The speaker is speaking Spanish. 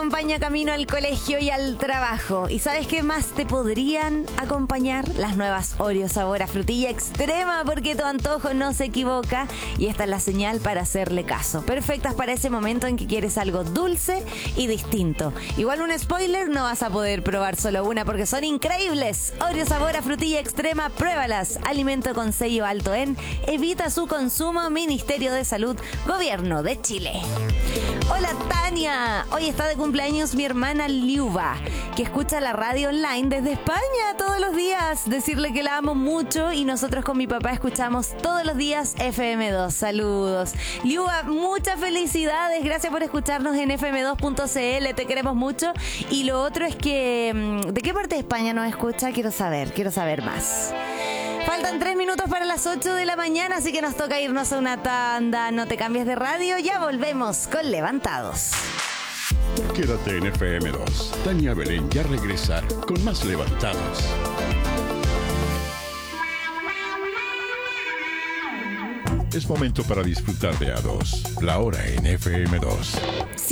Acompaña camino al colegio y al trabajo. ¿Y sabes qué más te podrían acompañar? Las nuevas Oreo sabor a frutilla extrema, porque tu antojo no se equivoca y esta es la señal para hacerle caso. Perfectas para ese momento en que quieres algo dulce y distinto. Igual un spoiler, no vas a poder probar solo una porque son increíbles. Oreo sabor a frutilla extrema, pruébalas. Alimento con sello alto en, evita su consumo. Ministerio de Salud, Gobierno de Chile. Hola Tania, hoy está de cumpleaños mi hermana Liuba, que escucha la radio online desde España todos los días. Decirle que la amo mucho y nosotros con mi papá escuchamos todos los días FM2. Saludos. Liuba, muchas felicidades, gracias por escucharnos en fm2.cl, te queremos mucho. Y lo otro es que, ¿de qué parte de España nos escucha? Quiero saber más. Faltan 3 minutos para las 8 de la mañana, así que nos toca irnos a una tanda. No te cambies de radio, ya volvemos con Levantados. Quédate en FM2. Tania Belén ya regresa con más Levantados. Es momento para disfrutar de A2. La hora en FM2.